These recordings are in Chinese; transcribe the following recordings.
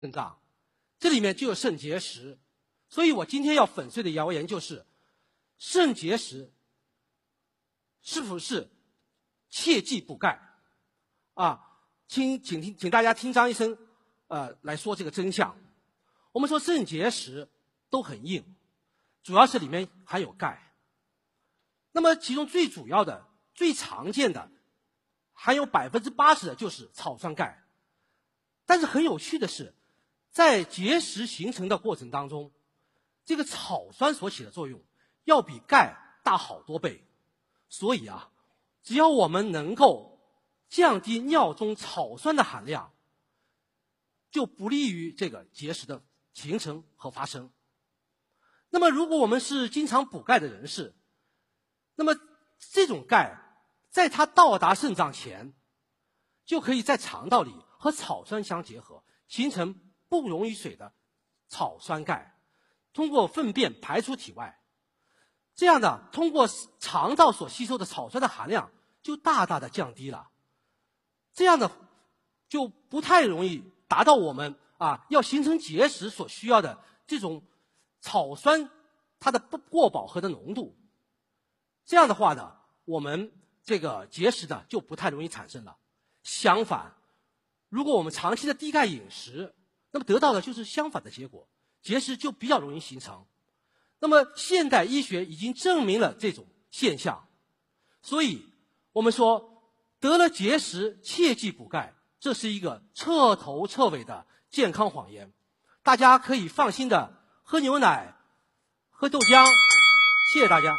肾脏，这里面就有肾结石。所以我今天要粉碎的谣言就是，肾结石是否是切忌补钙啊？请大家听张医生来说这个真相。我们说肾结石都很硬，主要是里面含有钙。那么其中最主要的、最常见的，含有80%的就是草酸钙。但是很有趣的是，在结石形成的过程当中，这个草酸所起的作用要比钙大好多倍。所以只要我们能够降低尿中草酸的含量，就不利于这个结石的形成和发生。那么如果我们是经常补钙的人士，那么这种钙在它到达肾脏前，就可以在肠道里和草酸相结合，形成不溶于水的草酸钙，通过粪便排出体外。这样的通过肠道所吸收的草酸的含量就大大的降低了，这样的就不太容易达到我们要形成结石所需要的这种草酸它的过饱和的浓度。这样的话呢，我们这个结石呢就不太容易产生了。相反，如果我们长期的低钙饮食，那么得到的就是相反的结果，结石就比较容易形成。那么现代医学已经证明了这种现象，所以我们说得了结石切忌补钙，这是一个彻头彻尾的健康谎言。大家可以放心的喝牛奶、喝豆浆。谢谢大家。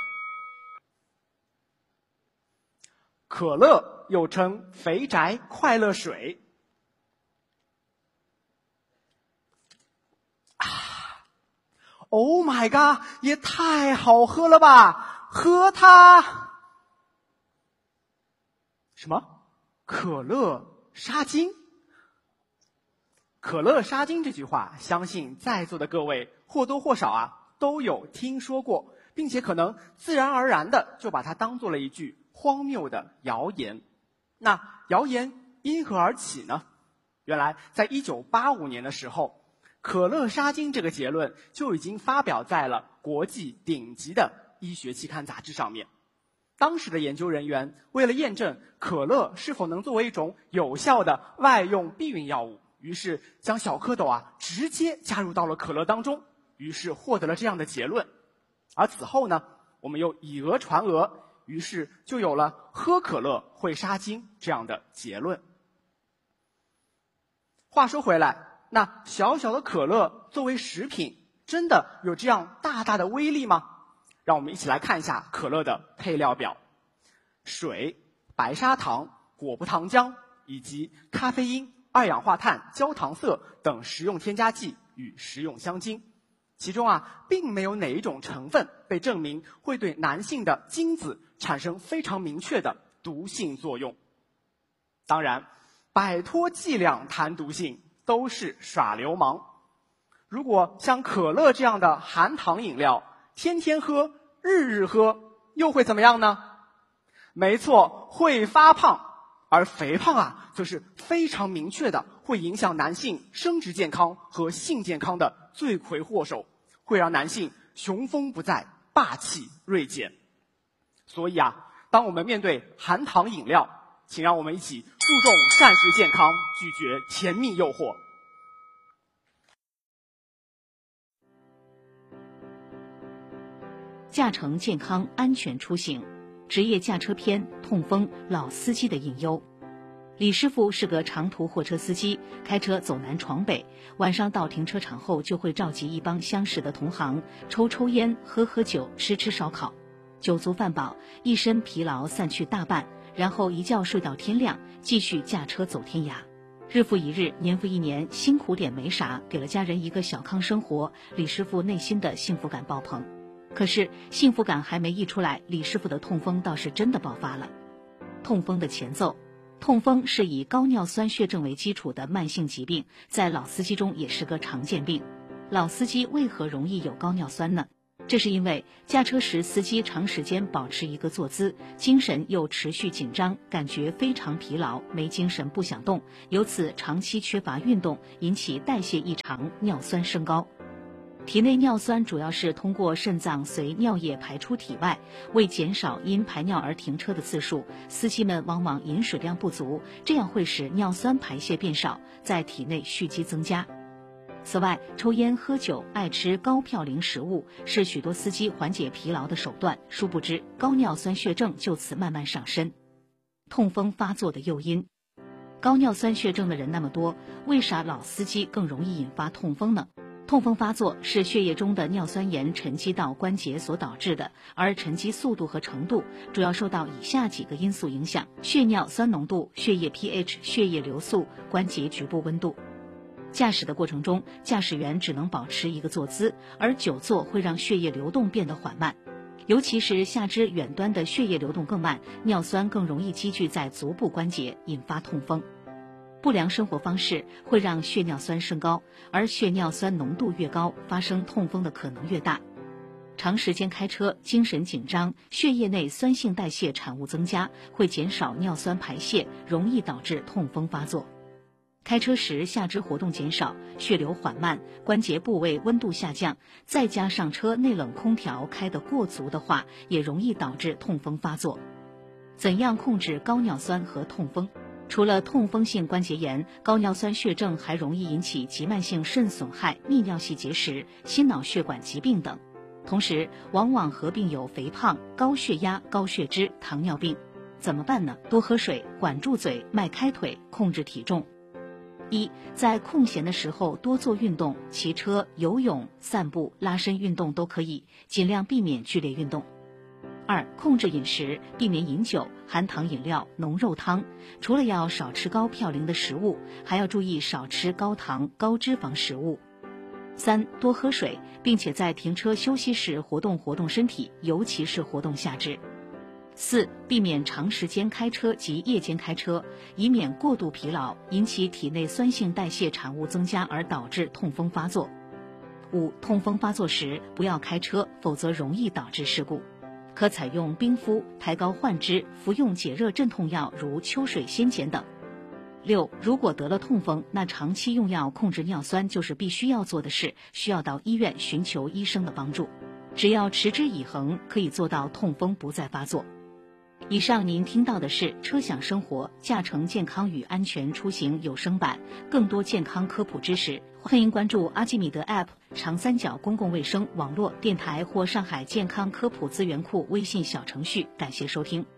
可乐又称肥宅快乐水。Oh my god， 也太好喝了吧！喝它。什么？可乐杀精？可乐杀精这句话，相信在座的各位或多或少都有听说过，并且可能自然而然的就把它当做了一句荒谬的谣言。那谣言因何而起呢？原来在1985年的时候，可乐杀精这个结论就已经发表在了国际顶级的医学期刊杂志上面。当时的研究人员为了验证可乐是否能作为一种有效的外用避孕药物，于是将小蝌蚪直接加入到了可乐当中，于是获得了这样的结论。而此后呢，我们又以讹传讹，于是就有了喝可乐会杀精这样的结论。话说回来，那小小的可乐作为食品，真的有这样大大的威力吗？让我们一起来看一下可乐的配料表：水、白砂糖、果葡糖浆以及咖啡因、二氧化碳、焦糖色等食用添加剂与食用香精。其中并没有哪一种成分被证明会对男性的精子产生非常明确的毒性作用。当然，摆脱剂量谈毒性都是耍流氓。如果像可乐这样的含糖饮料，天天喝、日日喝，又会怎么样呢？没错，会发胖。而肥胖则是非常明确的会影响男性生殖健康和性健康的罪魁祸首，会让男性雄风不再，霸气锐减。所以当我们面对含糖饮料，请让我们一起注重膳食健康，拒绝甜蜜诱惑。 驾乘健康安全出行，职业驾车篇：痛风老司机的隐忧。李师傅是个长途货车司机，开车走南闯北，晚上到停车场后就会召集一帮相识的同行，抽烟、喝酒、吃烧烤，酒足饭饱，一身疲劳散去大半，然后一觉睡到天亮，继续驾车走天涯。日复一日，年复一年，辛苦点没啥，给了家人一个小康生活，李师傅内心的幸福感爆棚。可是幸福感还没溢出来，李师傅的痛风倒是真的爆发了。痛风的前奏：痛风是以高尿酸血症为基础的慢性疾病，在老司机中也是个常见病。老司机为何容易有高尿酸呢？ 这是因为驾车时司机长时间保持一个坐姿，精神又持续紧张，感觉非常疲劳，没精神不想动，由此长期缺乏运动，引起代谢异常，尿酸升高。体内尿酸主要是通过肾脏随尿液排出体外，为减少因排尿而停车的次数，司机们往往饮水量不足，这样会使尿酸排泄变少，在体内蓄积增加。此外，抽烟、喝酒、爱吃高嘌呤食物是许多司机缓解疲劳的手段，殊不知高尿酸血症就此慢慢上身。痛风发作的诱因，高尿酸血症的人那么多，为啥老司机更容易引发痛风呢？痛风发作是血液中的尿酸盐沉积到关节所导致的，而沉积速度和程度主要受到以下几个因素影响：血尿酸浓度、血液 pH、血液流速、关节局部温度。驾驶的过程中，驾驶员只能保持一个坐姿，而久坐会让血液流动变得缓慢，尤其是下肢远端的血液流动更慢，尿酸更容易积聚在足部关节，引发痛风。不良生活方式会让血尿酸升高，而血尿酸浓度越高，发生痛风的可能越大。长时间开车，精神紧张，血液内酸性代谢产物增加，会减少尿酸排泄，容易导致痛风发作。开车时下肢活动减少，血流缓慢，关节部位温度下降，再加上车内冷空调开得过足的话，也容易导致痛风发作。怎样控制高尿酸和痛风？除了痛风性关节炎，高尿酸血症还容易引起急慢性肾损害、泌尿系结石、心脑血管疾病等，同时往往合并有肥胖、高血压、高血脂、糖尿病。怎么办呢？多喝水，管住嘴，迈开腿，控制体重。一，在空闲的时候多做运动，骑车、游泳、散步、拉伸运动都可以，尽量避免剧烈运动。二，控制饮食，避免饮酒、含糖饮料、浓肉汤。除了要少吃高嘌呤的食物，还要注意少吃高糖、高脂肪食物。三，多喝水，并且在停车休息时活动活动身体，尤其是活动下肢。四，避免长时间开车及夜间开车，以免过度疲劳，引起体内酸性代谢产物增加而导致痛风发作。五，痛风发作时不要开车，否则容易导致事故。可采用冰敷、抬高患肢，服用解热镇痛药如秋水仙碱等。六，如果得了痛风，那长期用药控制尿酸就是必须要做的事，需要到医院寻求医生的帮助。只要持之以恒，可以做到痛风不再发作。以上您听到的是车享生活驾乘健康与安全出行有声版，更多健康科普知识，欢迎关注阿基米德 App、长三角公共卫生网络电台或上海健康科普资源库微信小程序。感谢收听。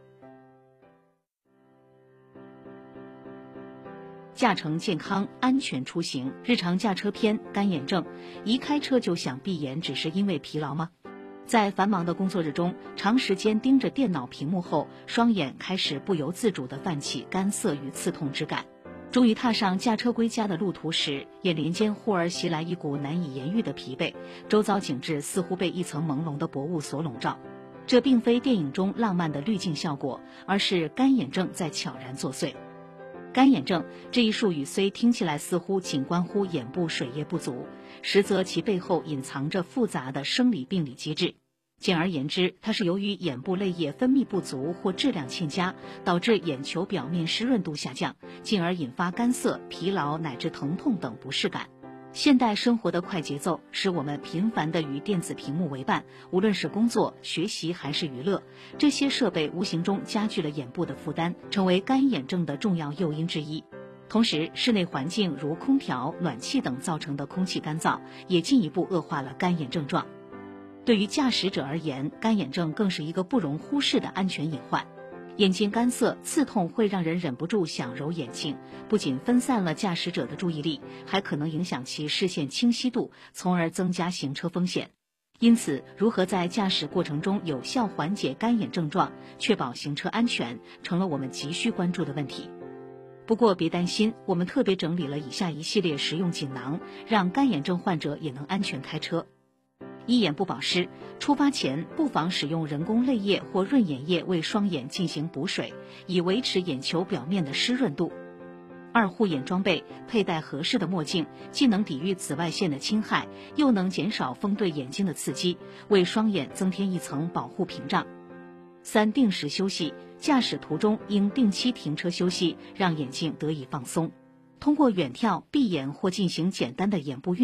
驾乘健康安全出行，日常驾车篇：干眼症。一开车就想闭眼，只是因为疲劳吗？在繁忙的工作日中，长时间盯着电脑屏幕后，双眼开始不由自主地泛起干涩与刺痛之感。终于踏上驾车归家的路途时，眼帘间忽而袭来一股难以言喻的疲惫，周遭景致似乎被一层朦胧的薄雾所笼罩。这并非电影中浪漫的滤镜效果，而是干眼症在悄然作祟。干眼症这一术语虽听起来似乎仅关乎眼部水液不足，实则其背后隐藏着复杂的生理病理机制。简而言之，它是由于眼部泪液分泌不足或质量欠佳，导致眼球表面湿润度下降，进而引发干涩、疲劳乃至疼痛等不适感。现代生活的快节奏使我们频繁地与电子屏幕为伴，无论是工作、学习还是娱乐，这些设备无形中加剧了眼部的负担，成为干眼症的重要诱因之一。同时，室内环境如空调、暖气等造成的空气干燥，也进一步恶化了干眼症状。对于驾驶者而言，干眼症更是一个不容忽视的安全隐患。眼睛干涩、刺痛会让人忍不住想揉眼睛，不仅分散了驾驶者的注意力，还可能影响其视线清晰度，从而增加行车风险。因此，如何在驾驶过程中有效缓解干眼症状，确保行车安全，成了我们急需关注的问题。不过别担心，我们特别整理了以下一系列实用锦囊，让干眼症患者也能安全开车。一、眼部保湿，出发前不妨使用人工泪液或润眼液为双眼进行补水，以维持眼球表面的湿润度。 2护眼装备，佩戴合适的墨镜，既能抵御紫外线的侵害，又能减少风对眼睛的刺激，为双眼增添一层保护屏障。3、定时休息，驾驶途中应定期停车休息，让眼睛得以放松。通过远眺、闭眼或进行简单的眼部运